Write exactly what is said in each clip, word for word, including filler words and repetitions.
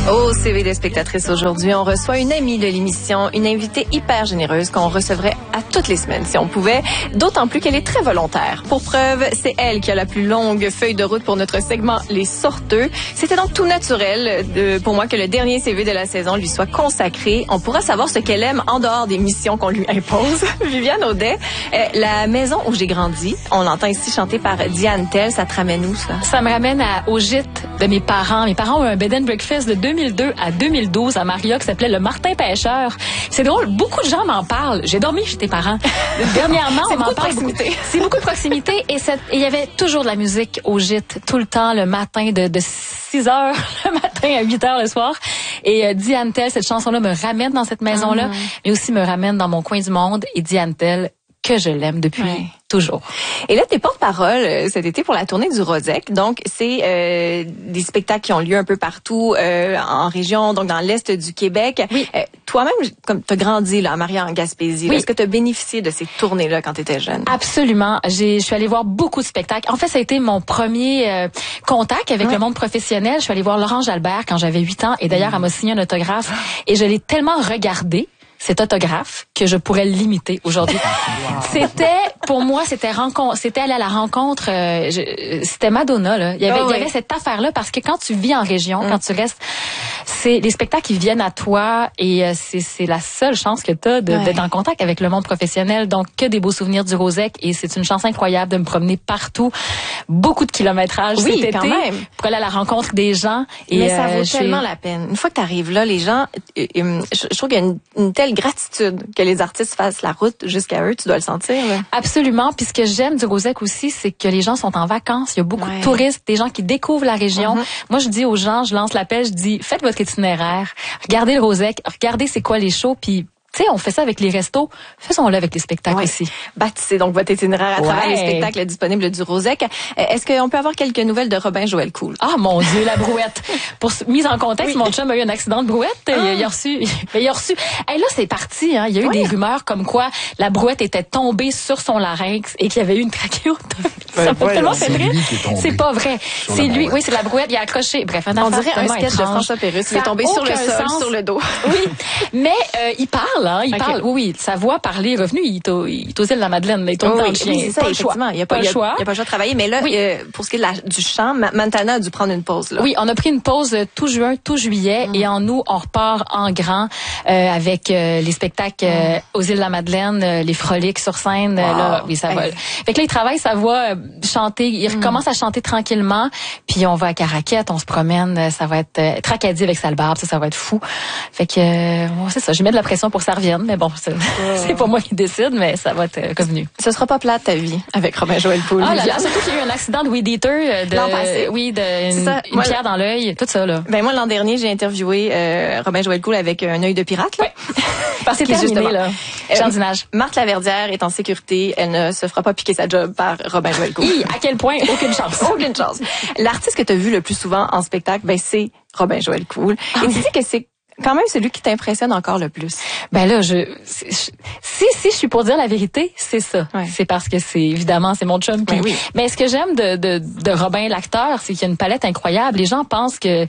Au C V des spectatrices aujourd'hui, on reçoit une amie de l'émission, une invitée hyper généreuse qu'on recevrait à toutes les semaines si on pouvait, d'autant plus qu'elle est très volontaire. Pour preuve, c'est elle qui a la plus longue feuille de route pour notre segment Les Sorteux. C'était donc tout naturel de, pour moi que le dernier C V de la saison lui soit consacré. On pourra savoir ce qu'elle aime en dehors des missions qu'on lui impose. Viviane Audet, euh, la maison où j'ai grandi, on l'entend ici chanter par Diane Tell, ça te ramène où ça? Ça me ramène à, au gîte de mes parents. Mes parents ont eu un bed and breakfast de deux mille deux à deux mille douze à Maria qui s'appelait le Martin Pêcheur. C'est drôle, beaucoup de gens m'en parlent. J'ai dormi chez tes parents. Dernièrement, on m'en parle beaucoup. C'est beaucoup de proximité et il y avait toujours de la musique au gîte tout le temps le matin de, de six heures le matin à huit heures le soir. Et euh, Diane Tell, cette chanson-là me ramène dans cette maison-là, mmh. mais aussi me ramène dans mon coin du monde. Et Diane Tell, que je l'aime depuis ouais. toujours. Et là, t'es porte-parole euh, cet été pour la tournée du Rosec. Donc, c'est euh, des spectacles qui ont lieu un peu partout euh, en région, donc dans l'est du Québec. Oui. Euh, toi-même, comme t'as grandi là, à Maria en Gaspésie, oui. est-ce que t'as bénéficié de ces tournées-là quand t'étais jeune? Absolument. J'ai, je suis allée voir beaucoup de spectacles. En fait, ça a été mon premier euh, contact avec ouais. le monde professionnel. Je suis allée voir Laurent Jalbert quand j'avais huit ans et d'ailleurs, mmh. elle m'a signé un autographe et je l'ai tellement regardé cet autographe que je pourrais l'imiter aujourd'hui. Wow. C'était pour moi c'était rencontre c'était aller à la rencontre euh, je, c'était Madonna là. Il y avait oh, il y avait oui. cette affaire là parce que quand tu vis en région, mm. quand tu restes c'est les spectacles qui viennent à toi et euh, c'est c'est la seule chance que tu as de, ouais. d'être en contact avec le monde professionnel. Donc que des beaux souvenirs du Rosec et c'est une chance incroyable de me promener partout. Beaucoup de kilométrage oui, cet quand été même. Pour aller à la rencontre des gens et mais ça vaut euh, tellement la peine. Une fois que tu arrives là, les gens euh, euh, je, je trouve qu'il y a une, une telle gratitude que les artistes fassent la route jusqu'à eux, tu dois le sentir. Là. Absolument. Puis ce que j'aime du Rosec aussi, c'est que les gens sont en vacances. Il y a beaucoup ouais. de touristes, des gens qui découvrent la région. Mm-hmm. Moi, je dis aux gens, je lance l'appel, je dis, faites votre itinéraire, regardez le Rosec, regardez c'est quoi les shows, puis tu sais, on fait ça avec les restos, faisons-le avec les spectacles ouais. aussi. Bâtissez donc votre itinéraire à ouais. travers les spectacles disponibles du Rosec. Est-ce qu'on peut avoir quelques nouvelles de Robin Joël Cool? Ah, mon Dieu, la brouette. Pour mise en contexte, oui. mon chum a eu un accident de brouette. Ah. Il, il a reçu, il a reçu. Et hey, là, c'est parti, hein. Il y a eu oui. des rumeurs comme quoi la brouette était tombée sur son larynx et qu'il y avait eu une trachéotomie. Ben, ça fait tellement fait rire. C'est pas vrai. C'est lui. Oui, c'est la brouette. Il a accroché. Bref, un on dirait un sketch de François Pérusse. Il est tombé sur le sol, sens. sur le dos. Oui. Mais, euh, il parle, hein. Il okay. parle. Oui, oui. Sa voix parler est revenue. Il est aux îles de la Madeleine. Il est tombé oh, dans oui, le chien. Oui, c'est ça, pas effectivement. Il n'y a pas, pas le choix. Il n'y a pas le choix de travailler. Mais là, oui. euh, pour ce qui est de la, du chant, Montana a dû prendre une pause, là. Oui, on a pris une pause tout juin, tout juillet. Mm. Et en août, on repart en grand, euh, avec, euh, les spectacles, euh, mm. aux îles de la Madeleine, euh, les froliques sur scène, wow. là. Oui, ça hey. va. Fait que là, il travaille sa voix, euh, chanter. Il mm. recommence à chanter tranquillement. Puis on va à Caraquette, on se promène. Ça va être, euh, Tracadie avec Salbarbe. Ça, ça va être fou. Fait que, euh, c'est ça. Je mets de la pression pour que ça revienne. Mais bon, c'est, c'est pas moi qui décide, mais ça va être euh, convenu. Ce sera pas plate ta vie avec Robin Joël Cool. Ah là là, surtout qu'il y a eu un accident de weed eater, de, l'an passé. oui, de une, ça, une moi, pierre dans l'œil, tout ça là. Ben moi l'an dernier j'ai interviewé euh, Robin Joël Cool avec un œil de pirate là. Oui. Parce que c'est terminé là. Jardinage. Euh, Marthe Laverdière est en sécurité, elle ne se fera pas piquer sa job par Robin Joël Cool. Hi, à quel point aucune chance. Aucune chance. L'artiste que tu as vu le plus souvent en spectacle, ben c'est Robin Joël Cool. Ah, Et tu sais que c'est quand même celui qui t'impressionne encore le plus. Ben là, je, je si si je suis pour dire la vérité, c'est ça. Ouais. C'est parce que c'est évidemment c'est mon chum. Puis, oui. Mais ce que j'aime de, de de Robin l'acteur, c'est qu'il y a une palette incroyable. Les gens pensent que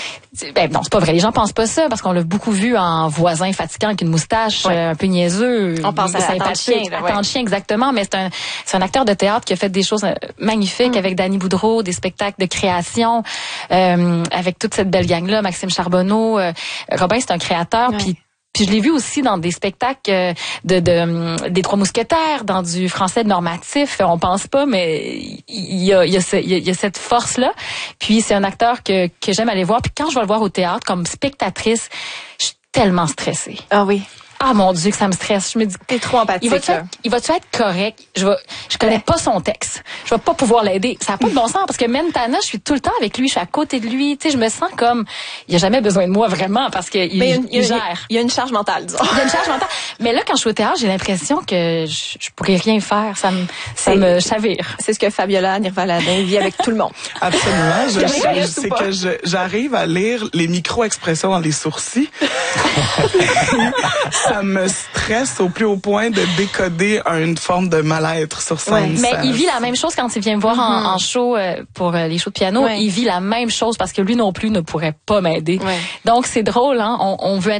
ben non, c'est pas vrai. Les gens pensent pas ça parce qu'on l'a beaucoup vu en voisin fatigant avec une moustache ouais. euh, un peu niaiseux. On pense à Attends de chien, là, ouais. Attends de chien exactement. Mais c'est un c'est un acteur de théâtre qui a fait des choses magnifiques mm. avec Danny Boudreau, des spectacles de création euh, avec toute cette belle gang là, Maxime Charbonneau. Euh, Robin, c'est un créateur, ouais. puis puis je l'ai vu aussi dans des spectacles de, de des Trois Mousquetaires, dans du français normatif. On pense pas, mais il y a, il y a, ce, il y a cette force-là. Puis c'est un acteur que que j'aime aller voir. Puis quand je vais le voir au théâtre comme spectatrice, je suis tellement stressée. Ah oui. Ah mon Dieu que ça me stresse. Je me dis t'es trop empathique. Il va-tu être, il va-tu être correct? Je vais, je connais pas son texte. Je vais pas pouvoir l'aider. Ça n'a pas de bon sens parce que Montana, je suis tout le temps avec lui, je suis à côté de lui. Tu sais, je me sens comme il a jamais besoin de moi vraiment parce que il, il, il, il gère. Il y a une charge mentale, disons. Il y a une charge mentale. Mais là, quand je suis au théâtre, j'ai l'impression que je, je pourrais rien faire. Ça me, ça c'est, me chavire. C'est ce que Fabiola Nirvaladin vit avec tout le monde. Absolument. Je, je, je, c'est que je, j'arrive à lire les micro-expressions dans les sourcils. ça me stresse au plus haut point de décoder une forme de mal-être sur scène. Ouais. Mais ça, il vit la même chose quand il vient me voir mm-hmm. en, en show euh, pour euh, les shows de piano. Ouais. Il vit la même chose parce que lui non plus ne pourrait pas m'aider. Ouais. Donc c'est drôle, hein. On, on veut être